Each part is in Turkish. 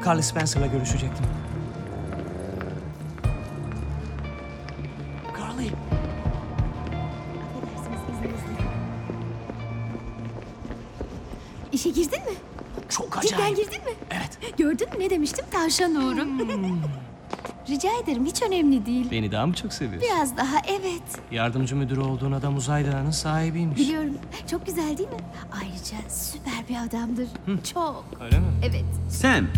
Carly Spencer'la görüşecektim. Carly. Affedersiniz, izninizle. İşe girdin mi? Çok Cidden acayip. girdin mi? Evet. Gördün mü ne demiştim? Tavşan uğru. Rica ederim, hiç önemli değil. Beni daha mı çok seviyorsun? Biraz daha, evet. Yardımcı müdürü olduğun adam uzay dağının sahibiymiş. Biliyorum. Çok güzel değil mi? Ayrıca süper bir adamdır. Çok. Öyle mi? Evet. Sam.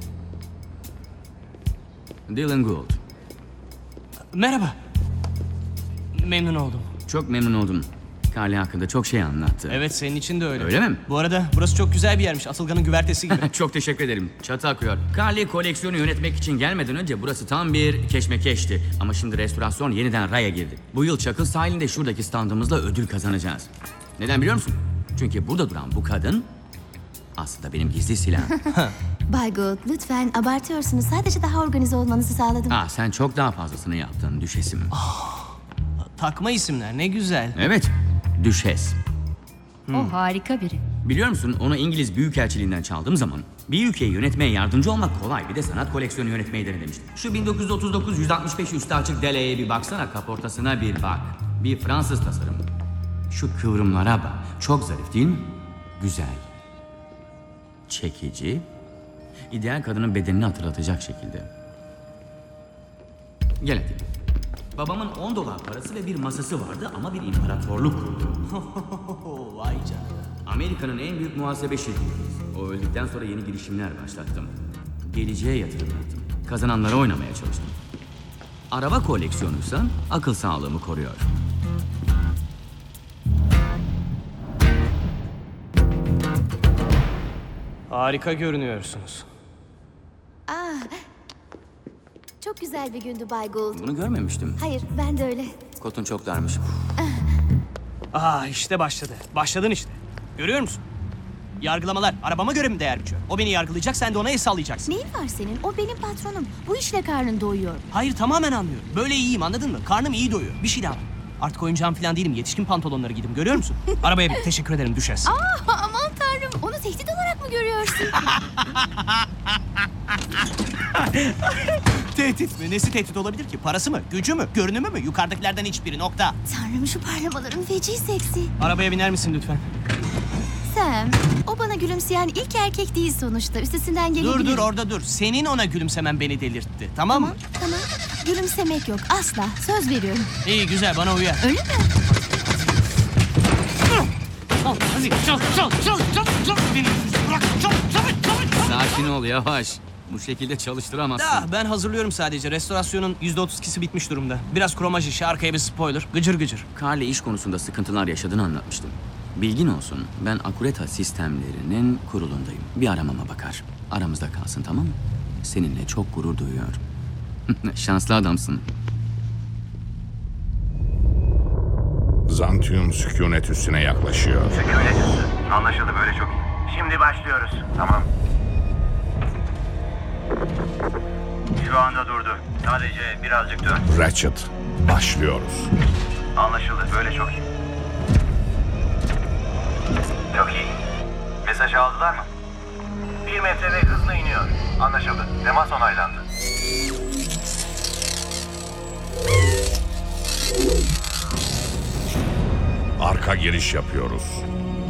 Dylan Gould. Merhaba. Memnun oldum. Çok memnun oldum. Carly hakkında çok şey anlattı. Evet, senin için de öyle. Öyle mi? Bu arada burası çok güzel bir yermiş. Atılgan'ın güvertesi gibi. Çok teşekkür ederim. Çatı akıyor. Carly koleksiyonu yönetmek için gelmeden önce burası tam bir keşmekeşti. Ama şimdi restorasyon yeniden raya girdi. Bu yıl Çakıl sahilinde şuradaki standımızla ödül kazanacağız. Neden biliyor musun? Çünkü burada duran bu kadın aslında benim gizli silahım. Bay Gould, lütfen abartıyorsunuz. Sadece daha organize olmanızı sağladım. Sen çok daha fazlasını yaptın düşesim. Takma isimler ne güzel. Evet, düşes. O harika biri. Biliyor musun onu İngiliz Büyükelçiliğinden çaldığım zaman bir ülkeyi yönetmeye yardımcı olmak kolay, bir de sanat koleksiyonu yönetmeyi dene demiştim. Şu 1939 165 üstü açık Dele'ye bir baksana, kaportasına bir bak. Bir Fransız tasarım. Şu kıvrımlara bak. Çok zarif değil mi? Güzel. Çekici. İdeal kadının bedenini hatırlatacak şekilde. Gel hadi. Babamın $10 parası ve bir masası vardı ama bir imparatorluk kurdu. Vay canına. Amerika'nın en büyük muhasebe şirketiyiz. O öldükten sonra yeni girişimler başlattım. Geleceğe yatırım yaptım. Kazananlara oynamaya çalıştım. Araba koleksiyonuysa akıl sağlığımı koruyor. Harika görünüyorsunuz. Çok güzel bir gündü Bay Gould. Bunu görmemiştim. Hayır, ben de öyle. Kotun çok darmış. İşte başladı. Başladın işte. Görüyor musun? Yargılamalar arabama göre mi değer biçiyor? O beni yargılayacak, sen de ona el sallayacaksın. Neyin var senin? O benim patronum. Bu işle karnın doyuyor. Hayır, tamamen anlıyorum. Böyle iyiyim, anladın mı? Karnım iyi doyuyor. Bir şey daha var. Artık oyuncağım falan değilim. Yetişkin pantolonları giydim. Görüyor musun? Arabaya bin. Teşekkür ederim, düşes. Aman tanrım, onu tehdit olarak mı görüyorsun? Tehdit mi? Nesi tehdit olabilir ki? Parası mı? Gücü mü? Görünümü mü? Yukarıdakilerden hiçbiri, nokta. Tanrım, şu parlamaların feci seksi. Arabaya biner misin lütfen? Sam, o bana gülümseyen ilk erkek değil sonuçta. Üstesinden gelebilir. Dur orada dur. Senin ona gülümsemen beni delirtti. Tamam mı? Tamam. Gülümsemek yok, asla. Söz veriyorum. İyi, güzel, bana uyar. Öyle mi? Al, hadi çal. Beni bırak, çal. Sakin ol, yavaş. Bu şekilde çalıştıramazsın. Ben hazırlıyorum sadece. Restorasyonun %32'si bitmiş durumda. Biraz kromaj işi, arkaya bir spoiler. Gıcır gıcır. Carly iş konusunda sıkıntılar yaşadığını anlatmıştım. Bilgin olsun, ben Akureta sistemlerinin kurulundayım. Bir aramama bakar. Aramızda kalsın, tamam mı? Seninle çok gurur duyuyor. Şanslı adamsın. Zantium sükunet üstüne yaklaşıyor. Sükunet üssü. Anlaşıldı, böyle çok iyi. Şimdi başlıyoruz. Tamam. Şu anda durdu. Sadece birazcık dön. Ratchet, başlıyoruz. Anlaşıldı, böyle çok iyi. Çok iyi. Mesajı aldılar mı? 1 metre ve hızla iniyor. Anlaşıldı. Temas onaylandı. Arka giriş yapıyoruz.